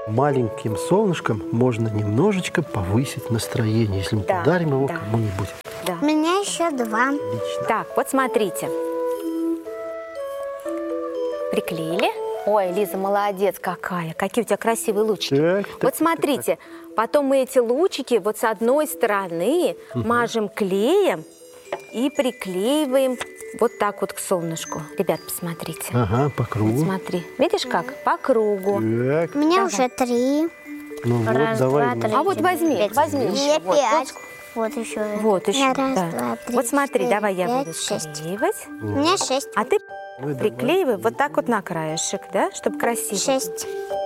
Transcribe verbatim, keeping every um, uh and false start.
маленьким солнышком можно немножечко повысить настроение, если мы Да, подарим его да. кому-нибудь. Да. У меня еще два. Отлично. Так, вот смотрите. Приклеили. Ой, Лиза, молодец какая. Какие у тебя красивые лучики. Так, так, Вот смотрите, потом мы эти лучики вот с одной стороны мажем клеем и приклеиваем вот так вот к солнышку. Ребят, посмотрите. Ага, по кругу. Смотри, видишь как? По кругу. Так, У меня Давай. уже три. ну вот, Раз, давай. два, мы- три. А вот возьми, Пять. возьми Мне еще. Вот, пять. вот. Вот еще. Вот У еще, меня раз, да. два, три, Вот смотри, четыре, давай я пять, буду шесть. склеивать. У меня шесть. А ты Ну, давай. приклеивай вот так вот на краешек, да, чтобы красиво. Шесть.